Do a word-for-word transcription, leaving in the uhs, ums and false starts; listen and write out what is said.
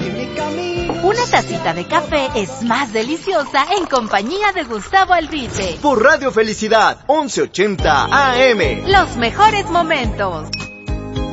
tiene camino. Una tacita de café es más deliciosa en compañía de Gustavo Alrite. Por Radio Felicidad, once ochenta A M. Los mejores momentos.